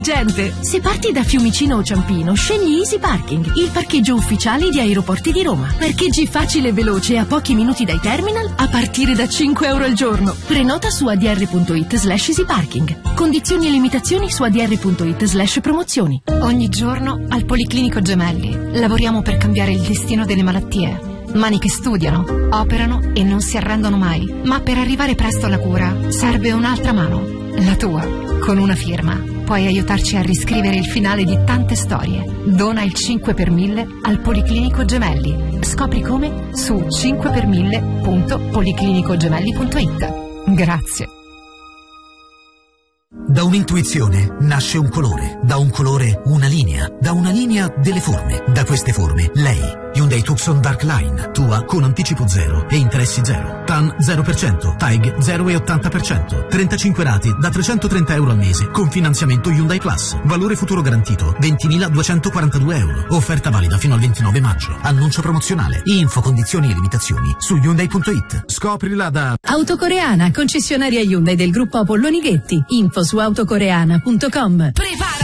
Gente, se parti da Fiumicino o Ciampino, scegli Easy Parking, il parcheggio ufficiale di Aeroporti di Roma. Parcheggi facile e veloce a pochi minuti dai terminal a partire da €5 al giorno. Prenota su adr.it/easyparking. Condizioni e limitazioni su adr.it/promozioni. Ogni giorno al Policlinico Gemelli lavoriamo per cambiare il destino delle malattie. Mani che studiano, operano e non si arrendono mai. Ma per arrivare presto alla cura serve un'altra mano, la tua, con una firma. Puoi aiutarci a riscrivere il finale di tante storie. Dona il 5 per 1000 al Policlinico Gemelli. Scopri come su 5per1000.policlinicogemelli.it. Grazie. Da un'intuizione nasce un colore, da un colore una linea, da una linea delle forme, da queste forme lei. Hyundai Tucson Dark Line, tua con anticipo zero e interessi zero. TAN 0%, TAIG 0,80%, 35 rate da €330 al mese con finanziamento Hyundai Plus. Valore futuro garantito €20.242. Offerta valida fino al 29 maggio. Annuncio promozionale. Info, condizioni e limitazioni su Hyundai.it. Scoprila da Autocoreana, concessionaria Hyundai del gruppo Apolloni Ghetti. Info su autocoreana.com.